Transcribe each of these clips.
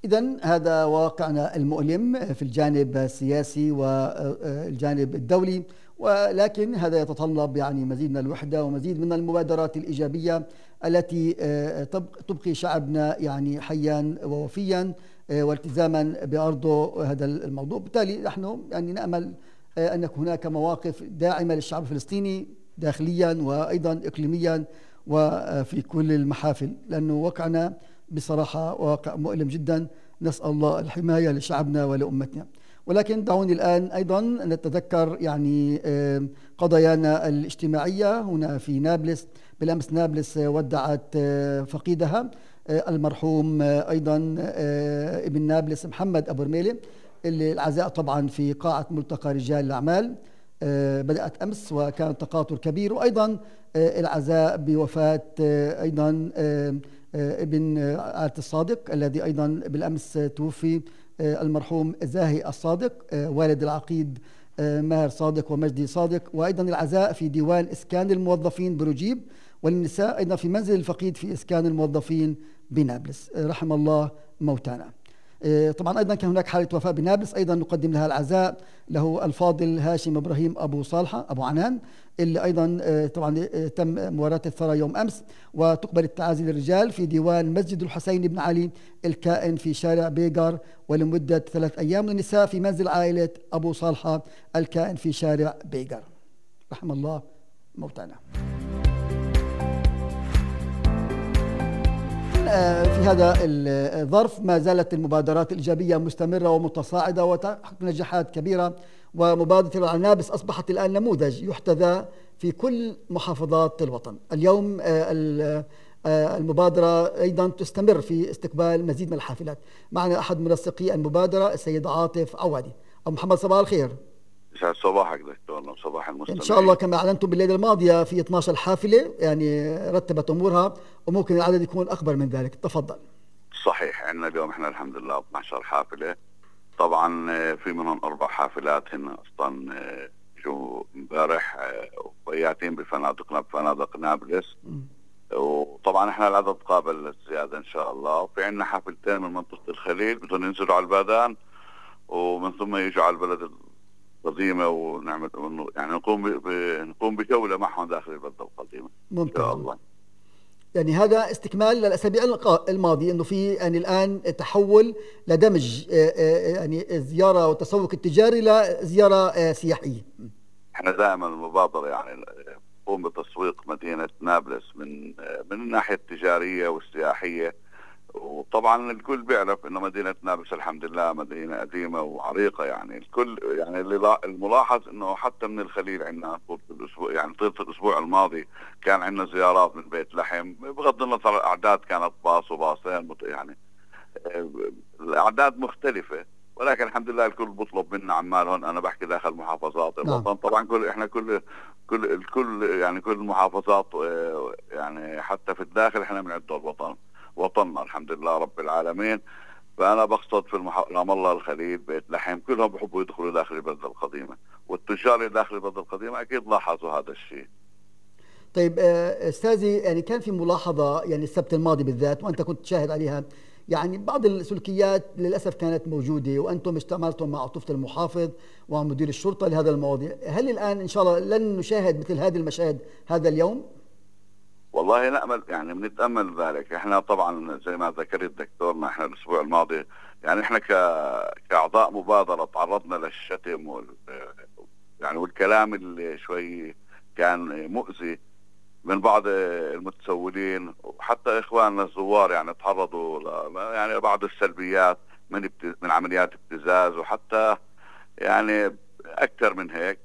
إذن هذا واقعنا المؤلم في الجانب السياسي والجانب الدولي، ولكن هذا يتطلب يعني مزيد من الوحدة ومزيد من المبادرات الإيجابية التي تبقي شعبنا يعني حيا ووفيا والتزاما بأرضه هذا الموضوع. بالتالي نحن يعني نأمل أن يكون هناك مواقف داعمة للشعب الفلسطيني داخليا وأيضا إقليميا وفي كل المحافل، لأنه واقعنا بصراحة واقع مؤلم جدا. نسأل الله الحماية لشعبنا ولأمتنا. ولكن دعوني الآن أيضا نتذكر يعني قضايانا الاجتماعية هنا في نابلس. بالأمس نابلس ودعت فقيدها المرحوم أيضا ابن نابلس محمد أبو رميلة، اللي العزاء طبعا في قاعة ملتقى رجال الأعمال بدأت أمس وكان تقاطر كبير، وأيضا العزاء بوفاة أيضا ابن عادة الصادق الذي أيضا بالأمس توفي المرحوم زاهي الصادق والد العقيد ماهر صادق ومجدي صادق. وأيضا العزاء في ديوان إسكان الموظفين برجيب، والنساء أيضا في منزل الفقيد في إسكان الموظفين بنابلس. رحم الله موتانا. طبعا أيضا كان هناك حالة وفاة بنابلس أيضا نقدم لها العزاء، له الفاضل هاشم إبراهيم أبو صالحة أبو عنان، اللي أيضا طبعا تم مواراه الثرى يوم أمس. وتقبل التعازي للرجال في ديوان مسجد الحسين بن علي الكائن في شارع بيجار ولمدة 3 أيام، والنساء في منزل عائلة أبو صالحة الكائن في شارع بيجار. رحم الله موتانا. في هذا الظرف ما زالت المبادرات الإيجابية مستمرة ومتصاعدة وتحقق نجاحات كبيرة، ومبادرة العنابس أصبحت الآن نموذج يحتذى في كل محافظات الوطن. اليوم المبادرة أيضا تستمر في استقبال مزيد من الحافلات. معنا أحد منسقي المبادرة السيد عاطف عوادي. أبو محمد صباح الخير. يسعد صباحك دكتورنا وصباح المستمعين. إن شاء الله كما أعلنتم بالليلة الماضية في 12 حافلة يعني رتبت أمورها، وممكن العدد يكون أكبر من ذلك. تفضل. صحيح، عندنا اليوم احنا الحمد لله 12 حافلة. طبعا في منهم 4 حافلات هن أصلا جو امبارح وفياتين بفنادقنا بفنادق نابلس، وطبعا احنا العدد قابل للزيادة إن شاء الله. وفي عندنا حافلتين من منطقة الخليل بدهم ينزلوا على البادان ومن ثم يجوا على البلد القديمة ونعمل يعني نقوم بجولة معهم داخل البلدة القديمة. ممتاز. إن شاء الله. يعني هذا استكمال للأسابيع الماضية، أنه في يعني الآن تحول لدمج يعني الزيارة والتسوق التجاري لزيارة سياحية. احنا دائما المبادرة يعني نقوم بتسويق مدينة نابلس من الناحية التجارية والسياحية. وطبعا الكل بيعرف انه مدينة نابلس الحمد لله مدينة قديمة وعريقة، يعني الكل يعني الملاحظ انه حتى من الخليل عندنا طول الاسبوع، يعني طول الاسبوع الماضي كان عندنا زيارات من بيت لحم، بغض النظر الاعداد كانت باص وباصين يعني الاعداد مختلفة، ولكن الحمد لله الكل بطلب منا عمالهم. انا بحكي داخل محافظات الوطن. طبعا الكل يعني كل المحافظات يعني حتى في الداخل احنا بنعد الوطن وطننا الحمد لله رب العالمين. فأنا بقصد في رام الله الخليل بيت لحم كلهم بحبوا يدخلوا داخل البلدة القديمة، والتجار اللي داخل البلدة القديمة أكيد لاحظوا هذا الشيء. طيب أستاذي، يعني كان في ملاحظة يعني السبت الماضي بالذات وأنت كنت شاهد عليها، يعني بعض السلوكيات للأسف كانت موجودة وأنتم اشتملتم مع عطوفة المحافظ ومدير الشرطة لهذا المواضيع. هل الآن إن شاء الله لن نشاهد مثل هذه المشاهد هذا اليوم؟ والله نأمل، يعني بنتأمل ذلك. احنا طبعا زي ما ذكرت دكتورنا احنا الاسبوع الماضي يعني احنا كأعضاء مبادرة تعرضنا للشتم يعني والكلام اللي شوي كان مؤذي من بعض المتسولين، وحتى اخواننا الزوار يعني تعرضوا يعني بعض السلبيات من عمليات ابتزاز وحتى يعني اكثر من هيك.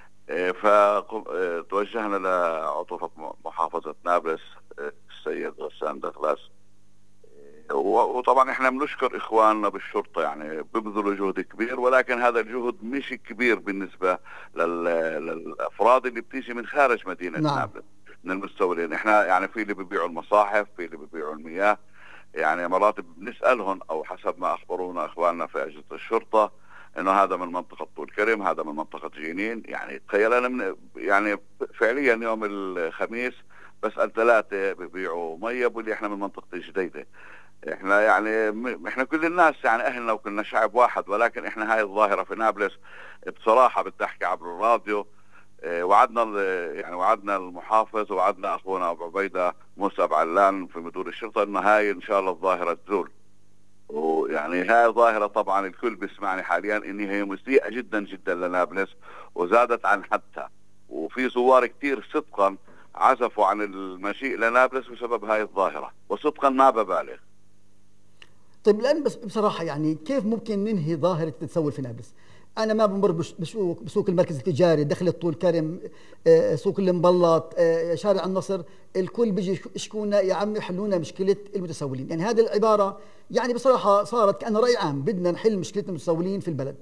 فتوجهنا لعطوفة محافظة نابلس السيد غسان دغلاس، وطبعا احنا بنشكر اخواننا بالشرطة يعني بيبذلوا جهد كبير، ولكن هذا الجهد مش كبير بالنسبة للافراد اللي بتيجي من خارج مدينة نابلس من المستولين. احنا يعني في اللي بيبيعوا المصاحف، في اللي بيبيعوا المياه، يعني مرات بنسألهم او حسب ما اخبرونا اخواننا في اجهزة الشرطة انه هذا من منطقة طول كرم، هذا من منطقة جنين. يعني تخيل انا يعني فعليا يوم الخميس بسأل 3 بيبيعوا مية بيقول لي احنا من منطقة الجديدة. احنا يعني احنا كل الناس يعني اهلنا وكلنا شعب واحد، ولكن احنا هاي الظاهرة في نابلس بصراحة بدي احكي عبر الراديو. وعدنا يعني وعدنا المحافظ وعدنا اخونا ابو عبيدة موسى بعلان في مدير الشرطة انه هاي ان شاء الله الظاهرة تزول. ويعني هاي ظاهرة طبعا الكل بيسمعني حاليا اني هي مسيئة جدا جدا لنابلس وزادت عن حدها، وفي زوار كثير صدقا عزفوا عن المجيء لنابلس بسبب هاي الظاهرة، وصدقا ما ببالغ. طيب الآن بس بصراحة يعني كيف ممكن ننهي ظاهرة التسول في نابلس؟ أنا ما بمر بسوق المركز التجاري، دخلة طول كرم، سوق المبلط، شارع النصر، الكل بيجي يشكونا يا عمي حلونا مشكلة المتسولين. يعني هذه العبارة يعني بصراحة صارت كأنها رأي عام، بدنا نحل مشكلة المتسولين في البلد.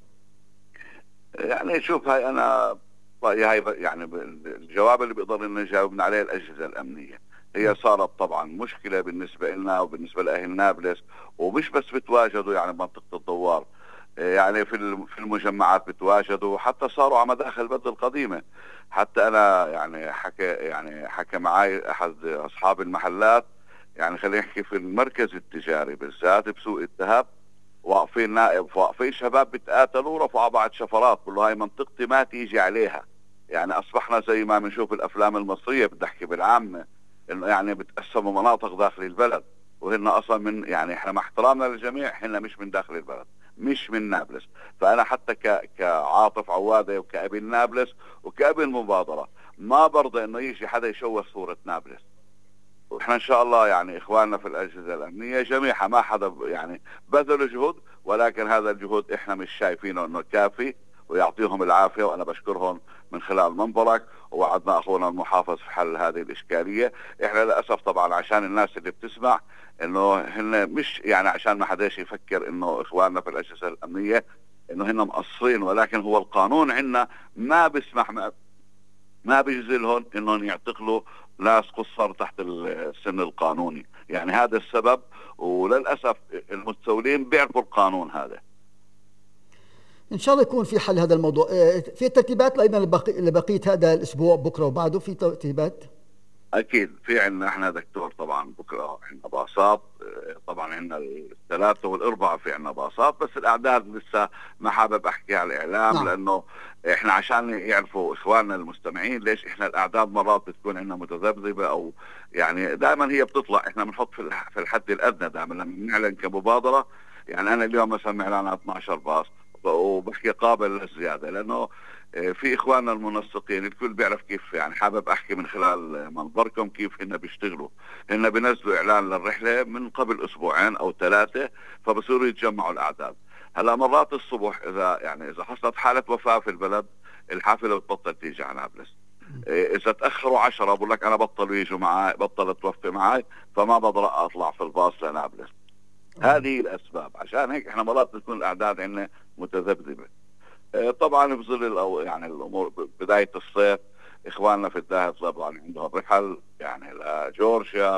يعني شوف، هاي أنا رأيي هاي يعني الجواب اللي بيقدر إنه يجاوبنا عليه الأجهزة الأمنية. هي صارت طبعا مشكلة بالنسبة لنا وبالنسبة لأهل نابلس، ومش بس بتواجدوا يعني بمنطقة الدوار، يعني في المجمعات بتواجدوا، حتى صاروا على مداخل بدر القديمة. حتى أنا يعني حكى معي أحد أصحاب المحلات، يعني خلينا نحكي في المركز التجاري بالذات بسوق الذهب، واقفين شباب بتقاتلوا، رفعوا بعض شفرات، بقولوا هاي منطقتي ما تيجي عليها. يعني أصبحنا زي ما بنشوف الأفلام المصرية، بدي أحكي بالعامة، إنه يعني بتقسموا مناطق داخل البلد، وهن أصلا من يعني إحنا مع احترامنا للجميع هن مش من داخل البلد، مش من نابلس. فأنا حتى كعاطف عوادة وكابن نابلس وكابن مبادرة ما برضى إنه يجي حدا يشوه صورة نابلس. واحنا ان شاء الله يعني اخواننا في الاجهزه الامنيه جميعها ما حدا يعني بذلوا جهود، ولكن هذا الجهود احنا مش شايفينه انه كافي، ويعطيهم العافيه، وانا بشكرهم من خلال منبرك. ووعدنا اخونا المحافظ في حل هذه الاشكاليه. احنا للاسف طبعا عشان الناس اللي بتسمع انه هن مش يعني عشان ما حداش يفكر انه اخواننا في الاجهزه الامنيه انه هن مقصرين، ولكن هو القانون عندنا ما بيسمح، ما بيجزلهم انهم يعتقلوا ناس قصر تحت السن القانوني. يعني هذا السبب، وللأسف المتسولين بيعرفوا القانون هذا. إن شاء الله يكون في حل هذا الموضوع. في ترتيبات أيضا لبقية هذا الأسبوع، بكرة وبعده في ترتيبات؟ أكيد في عندنا احنا دكتور طبعا بكرة عندنا باصات، طبعا عندنا الثلاثة والأربعة في عندنا باصات، بس الأعداد لسه ما حابب أحكي على الإعلام. نعم. لأنه احنا عشان يعرفوا إخواننا المستمعين ليش احنا الأعداد مرات بتكون عندنا متذبذبة، أو يعني دائما هي بتطلع، احنا بنحط في الحد الأدنى دائما لما بنعلن كمبادرة. يعني أنا اليوم مثلا معلن على 12 باص، وبحكي قابل للزيادة، لأنه في اخواننا المنسقين الكل بيعرف كيف، يعني حابب احكي من خلال منبركم كيف هن بيشتغلوا. هن بينزلوا اعلان للرحله من قبل اسبوعين او ثلاثه، فبصيروا يتجمعوا الاعداد. هلا مرات الصبح اذا حصلت حاله وفاه في البلد، الحافله بتبطل تيجي على نابلس. اذا تاخروا 10 بقول لك انا بطلوا يجوا معي، بطلت توفي معي، فما بقدر اطلع في الباص لنابلس. هذه الاسباب، عشان هيك احنا مرات بتكون الاعداد عندنا متذبذبه. طبعا في ظل يعني الامور بدايه الصيف، اخواننا في الذهب طبعا عندهم رحل يعني لجورجيا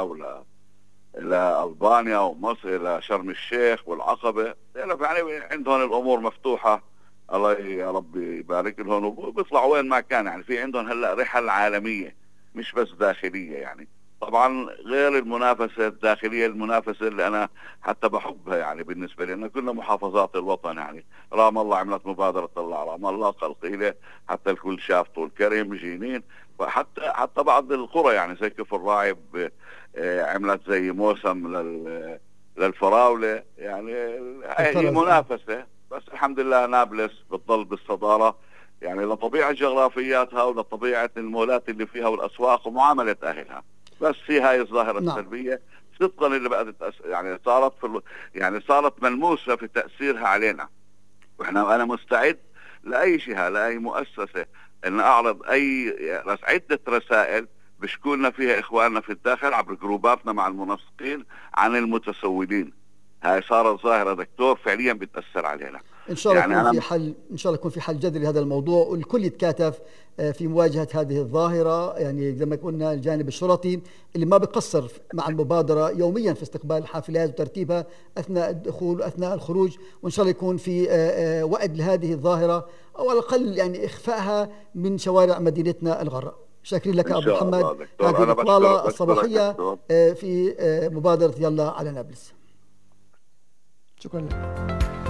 البانيا ومصر الى شرم الشيخ والعقبه، يعني عندهم الامور مفتوحه، الله يا رب يبارك لهم، وبيطلعوا وين ما كان. يعني في عندهم هلا رحل عالميه مش بس داخليه. يعني طبعا غير المنافسه الداخليه، المنافسه اللي انا حتى بحبها يعني بالنسبه لي، كلنا محافظات الوطن. يعني رام الله عملت مبادره طلع رام الله قلقيله، حتى الكل شاف طول كريم جينين، حتى بعض القرى يعني زي كفر راعي عملت زي موسم للفراوله. يعني هي منافسه، بس الحمد لله نابلس بتضل بالصداره، يعني لطبيعه جغرافياتها ولطبيعه المولات اللي فيها والاسواق ومعامله اهلها. بس في هاي الظاهره السلبيه صدقا اللي بقت يعني صارت ملموسه في تاثيرها علينا. انا مستعد لاي جهه، لاي مؤسسه، ان اعرض عده رسائل بشكولنا فيها اخواننا في الداخل عبر جروباتنا مع المنسقين عن المتسولين. هاي صارت ظاهره دكتور فعليا بتاثر علينا. ان شاء الله يكون في حل، ان شاء الله يكون في حل جذري لهذا الموضوع، والكل يتكاتف في مواجهه هذه الظاهره. يعني زي ما قلنا الجانب الشرطي اللي ما بيقصر مع المبادره يوميا في استقبال الحافلات وترتيبها اثناء الدخول واثناء الخروج، وان شاء الله يكون في وعد لهذه الظاهره، او على الاقل يعني اخفائها من شوارع مدينتنا الغراء. شاكرين لك ان أبو شاء الله محمد دكتور. هذه انا الإطلالة بشكرك الصباحية دكتور. في مبادرة يلا على نابلس. شكرا لك.